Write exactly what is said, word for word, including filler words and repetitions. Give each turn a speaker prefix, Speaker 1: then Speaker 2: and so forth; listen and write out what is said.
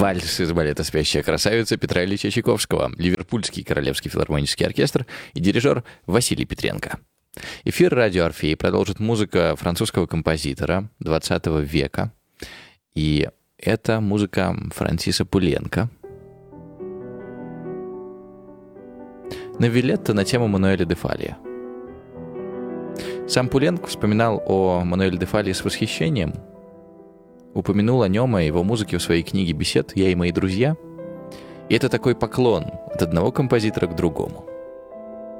Speaker 1: Вальс из балета «Спящая красавица» Петра Ильича Чайковского, Ливерпульский королевский филармонический оркестр и дирижер Василий Петренко. Эфир радио «Орфей» продолжит музыка французского композитора двадцатого века. И это музыка Франсиса Пуленко. Новелетто на тему Мануэля де Фалия. Сам Пуленко вспоминал о Мануэле де Фалии с восхищением. Упомянул о нем и о его музыке в своей книге «Бесед. Я и мои друзья». И это такой поклон от одного композитора к другому.